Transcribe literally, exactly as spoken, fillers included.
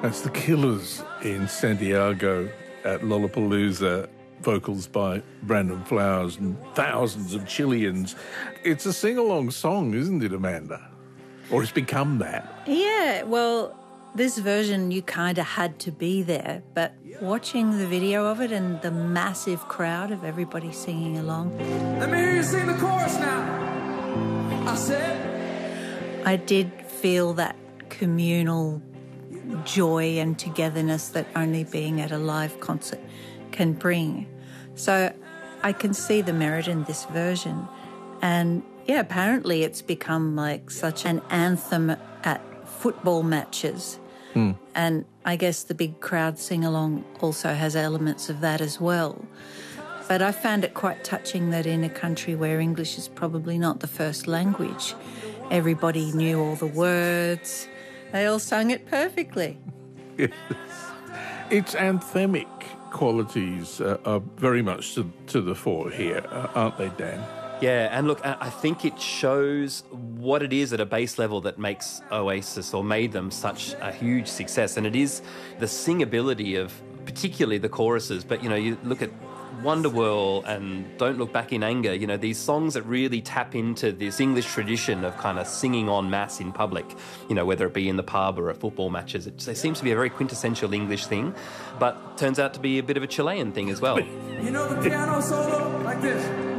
That's the Killers in Santiago at Lollapalooza, vocals by Brandon Flowers and thousands of Chileans. It's a sing-along song, isn't it, Amanda? Or it's become that. Yeah, well, this version you kind of had to be there, but watching the video of it and the massive crowd of everybody singing along. Let me hear you sing the chorus now. I said. I did feel that communal joy and togetherness that only being at a live concert can bring. So I can see the merit in this version. And yeah, apparently it's become like such an anthem at football matches. Mm. And I guess the big crowd sing-along also has elements of that as well. But I found it quite touching that in a country where English is probably not the first language, everybody knew all the words. They all sung it perfectly. Yes. Its anthemic qualities uh, are very much to, to the fore here, uh, aren't they, Dan? Yeah, and look, I think it shows what it is at a base level that makes Oasis or made them such a huge success. And it is the singability of particularly the choruses. But, you know, you look at Wonderwall and Don't Look Back in Anger, you know, these songs that really tap into this English tradition of kind of singing en masse in public, you know, whether it be in the pub or at football matches. It, it seems to be a very quintessential English thing, but turns out to be a bit of a Chilean thing as well. You know the piano solo like this.